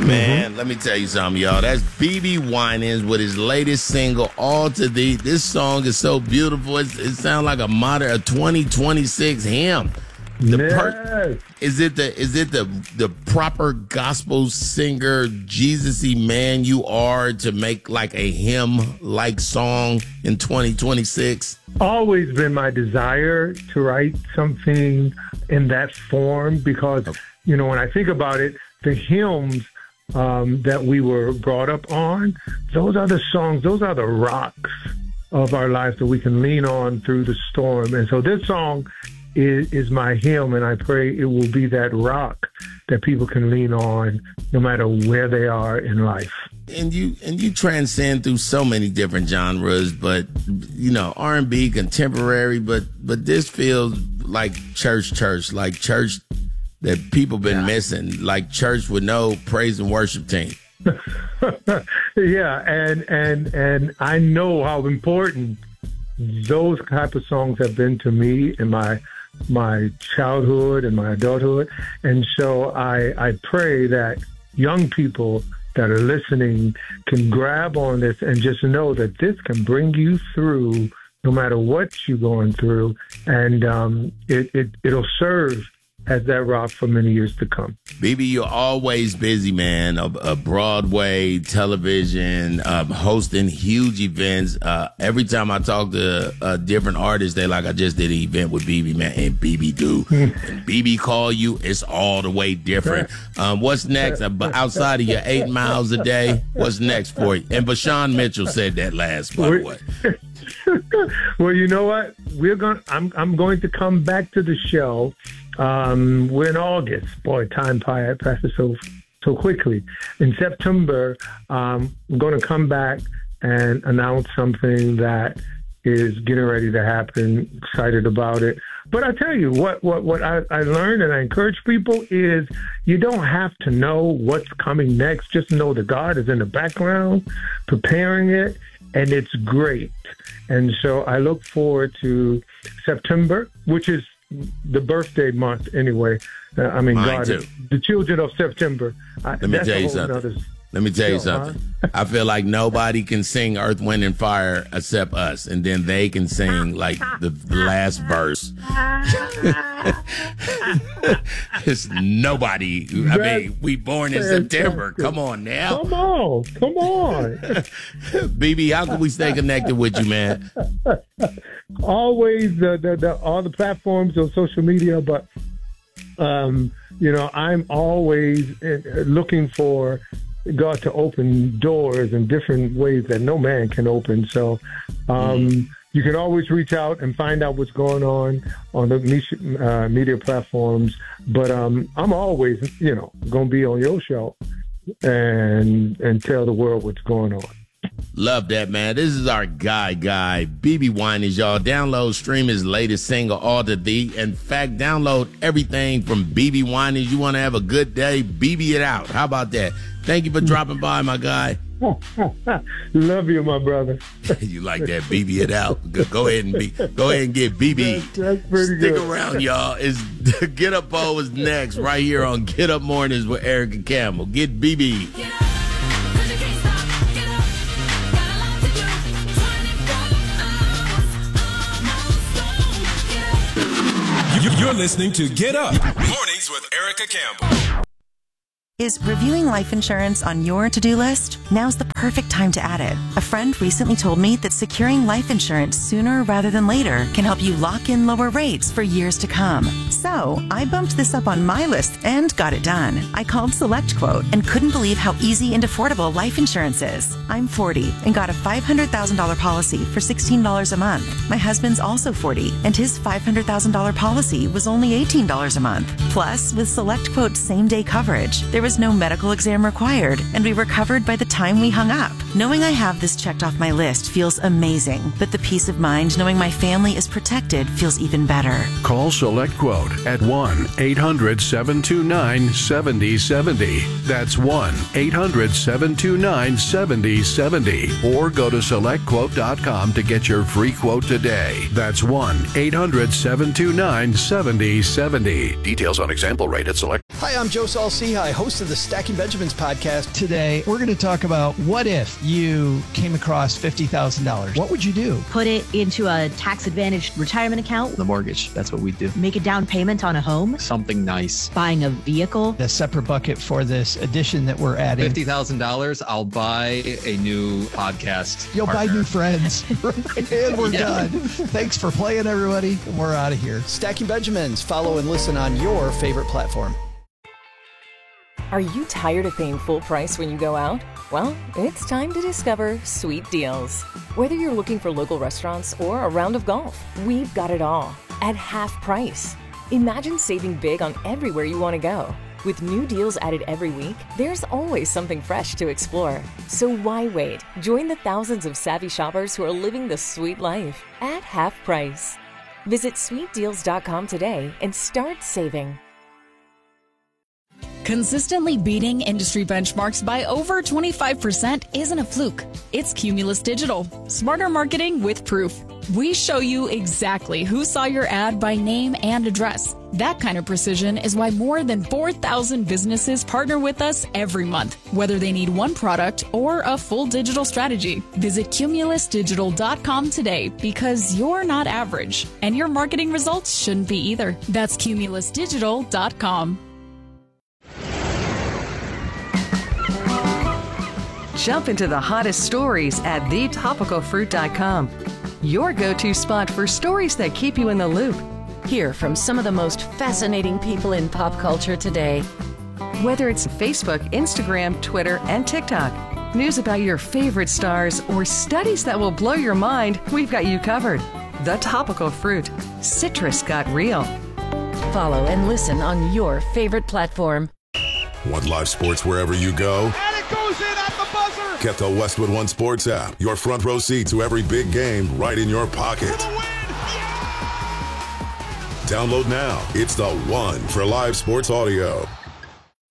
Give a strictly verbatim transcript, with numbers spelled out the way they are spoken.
Man, let me tell you something, y'all. That's B B Winans with his latest single, All to Thee. This song is so beautiful. It's, it sounds like a modern, a twenty twenty-six hymn. The per- yes. Is it the is it the the proper gospel singer, Jesus-y man you are to make like a hymn-like song in twenty twenty-six? Always been my desire to write something in that form because, you know, when I think about it, the hymns um, that we were brought up on, those are the songs, those are the rocks of our lives that we can lean on through the storm. And so this song is, is my hymn, and I pray it will be that rock that people can lean on no matter where they are in life. And you and you transcend through so many different genres, but you know, R and B, contemporary, but but this feels like church, church, like church that people been yeah. missing, like church with no praise and worship team. yeah, and and and I know how important those type of songs have been to me in my my childhood and my adulthood, and so I I pray that young people that are listening can grab on this and just know that this can bring you through no matter what you're going through, and um, it, it it'll serve as that rock for many years to come. B B, you're always busy, man. A, a Broadway, television, um, hosting huge events. Uh, every time I talk to uh, different artists, they like, I just did an event with B B, man, and B B do. And B B call you, it's all the way different. Um, what's next? Uh, outside of your eight miles a day, what's next for you? And Vashawn Mitchell said that last, by the way. Well, you know what? We're going. I'm I'm going to come back to the show. Um, we're in August. Boy, time passes so so quickly. In September, um, I'm going to come back and announce something that is getting ready to happen. Excited about it. But I tell you what, what, what I, I learned and I encourage people is you don't have to know what's coming next. Just know that God is in the background preparing it, and it's great. And so I look forward to September, which is the birthday month anyway. Uh, I mean, Mine God, too. The children of September. Let me tell you something. Other... Let me tell you something. Huh? I feel like nobody can sing Earth, Wind, and Fire except us, and then they can sing like the last verse. It's nobody. I mean, we born in September. Come on now. Come on. Come on. B B, how can we stay connected with you, man? Always the, the, the all the platforms on social media, but um, you know, I'm always looking for God to open doors in different ways that no man can open. So um, mm-hmm. you can always reach out and find out what's going on on the uh, media platforms. But um, I'm always, you know, going to be on your show and and tell the world what's going on. Love that, man. This is our guy, guy, B B Winans, y'all. Download, stream his latest single, All to Thee. In fact, download everything from B B Winans. You want to have a good day? B B it out. How about that? Thank you for dropping by, my guy. Love you, my brother. You like that? B B it out. Go, go ahead and be. Go ahead and get B B. That's, that's pretty Stick good. around, y'all. It's Get Up Bo is next, right here on Get Up Mornings with Erica Campbell. Get B B. You're listening to Get Up Mornings with Erica Campbell. Is reviewing life insurance on your to-do list? Now's the perfect time to add it. A friend recently told me that securing life insurance sooner rather than later can help you lock in lower rates for years to come. So I bumped this up on my list and got it done. I called SelectQuote and couldn't believe how easy and affordable life insurance is. I'm forty and got a five hundred thousand dollars policy for sixteen dollars a month. My husband's also forty and his five hundred thousand dollars policy was only eighteen dollars a month. Plus, with SelectQuote's same-day coverage, there was no medical exam required, and we were covered by the time we hung up. Knowing I have this checked off my list feels amazing, but the peace of mind knowing my family is protected feels even better. Call SelectQuote quote at one eight hundred seven two nine seven zero seven zero. That's one eight hundred seven two nine seven zero seven zero. Or go to select quote dot com to get your free quote today. That's one eight hundred seven two nine seven zero seven zero. Details on example rate at select. Hi, I'm Joe Saul-Sehy, host of the Stacking Benjamins podcast. Today, we're going to talk about what if you came across fifty thousand dollars? What would you do? Put it into a tax-advantaged retirement account. The mortgage, that's what we do. Make a down payment on a home. Something nice. Buying a vehicle. A separate bucket for this addition that we're adding. fifty thousand dollars, I'll buy a new podcast You'll partner. buy new friends. And we're Yeah. done. Thanks for playing, everybody. We're out of here. Stacking Benjamins. Follow and listen on your favorite platform. Are you tired of paying full price when you go out? Well, it's time to discover Sweet Deals. Whether you're looking for local restaurants or a round of golf, we've got it all at half price. Imagine saving big on everywhere you want to go. With new deals added every week, there's always something fresh to explore. So why wait? Join the thousands of savvy shoppers who are living the sweet life at half price. Visit sweet deals dot com today and start saving. Consistently beating industry benchmarks by over twenty-five percent isn't a fluke. It's Cumulus Digital. Smarter marketing with proof. We show you exactly who saw your ad by name and address. That kind of precision is why more than four thousand businesses partner with us every month, whether they need one product or a full digital strategy. Visit cumulus digital dot com today because you're not average, and your marketing results shouldn't be either. That's cumulus digital dot com. Jump into the hottest stories at the topical fruit dot com. Your go-to spot for stories that keep you in the loop. Hear from some of the most fascinating people in pop culture today. Whether it's Facebook, Instagram, Twitter, and TikTok, news about your favorite stars, or studies that will blow your mind, we've got you covered. The Topical Fruit. Citrus got real. Follow and listen on your favorite platform. Want live sports wherever you go? And it goes in at the buzzer! Get the Westwood One Sports app. Your front row seat to every big game right in your pocket. Download now. It's the one for live sports audio.